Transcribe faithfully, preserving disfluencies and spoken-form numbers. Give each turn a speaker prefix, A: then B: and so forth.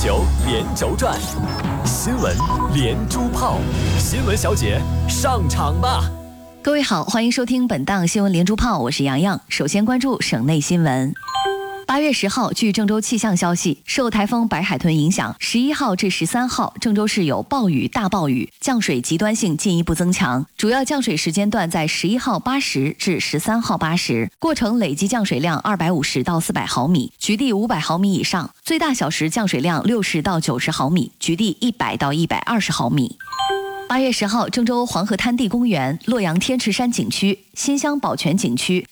A: 球连轴转，新闻连珠炮，新闻小姐上场吧！
B: 各位好，欢迎收听本档新闻连珠炮，我是洋洋。首先关注省内新闻。八月十号，据郑州气象消息，受台风白海豚影响，十一号至十三号，郑州市有暴雨、大暴雨，降水极端性进一步增强。主要降水时间段在十一号八时至十三号八时，过程累计降水量二百五十到四百毫米，局地五百毫米以上，最大小时降水量六十到九十毫米，局地一百到一百二十毫米。八月十号，郑州黄河滩地公园、洛阳天池山景区、新乡宝泉景区、